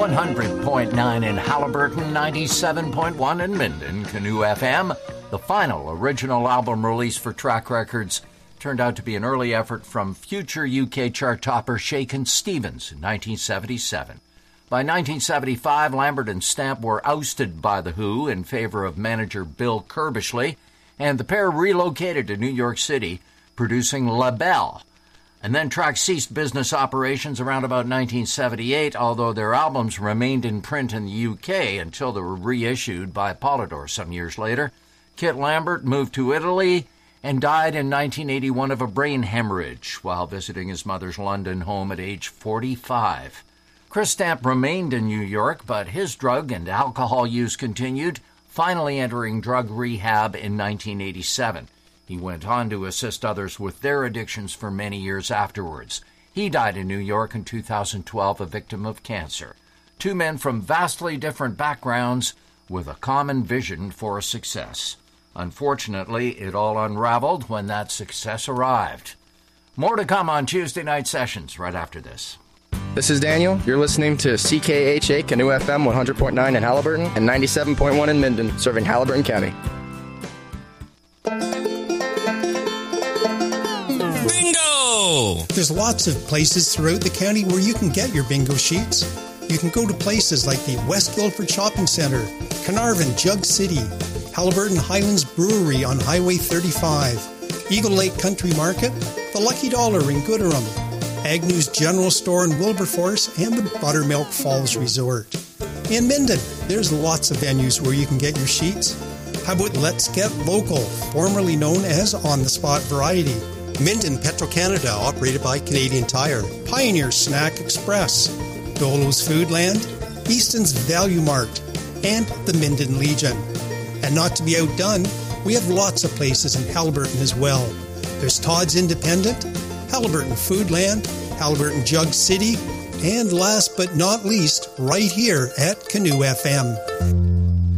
100.9 in Haliburton, 97.1 in Minden, Canoe FM. The final original album release for Track Records turned out to be an early effort from future UK chart topper Shakin' Stevens in 1977. By 1975, Lambert and Stamp were ousted by The Who in favor of manager Bill Curbishley, and the pair relocated to New York City, producing La Belle. And then Track ceased business operations around about 1978, although their albums remained in print in the UK until they were reissued by Polydor some years later. Kit Lambert moved to Italy and died in 1981 of a brain hemorrhage while visiting his mother's London home at age 45. Chris Stamp remained in New York, but his drug and alcohol use continued, finally entering drug rehab in 1987. He went on to assist others with their addictions for many years afterwards. He died in New York in 2012, a victim of cancer. Two men from vastly different backgrounds with a common vision for success. Unfortunately, it all unraveled when that success arrived. More to come on Tuesday Night Sessions right after this. This is Daniel. You're listening to CKHA Canoe FM 100.9 in Haliburton and 97.1 in Minden, serving Haliburton County. Bingo! There's lots of places throughout the county where you can get your bingo sheets. You can go to places like the West Guildford Shopping Centre, Carnarvon, Jug City, Haliburton Highlands Brewery on Highway 35, Eagle Lake Country Market, the Lucky Dollar in Gooderham, Agnew's General Store in Wilberforce, and the Buttermilk Falls Resort. In Minden, there's lots of venues where you can get your sheets. How about Let's Get Local, formerly known as On the Spot Variety? Minden Petro-Canada, operated by Canadian Tire. Pioneer Snack Express, Dolo's Foodland, Easton's Value Mart, and the Minden Legion. And not to be outdone, we have lots of places in Haliburton as well. There's Todd's Independent, Haliburton Foodland, Haliburton Jug City, and last but not least, right here at Canoe FM.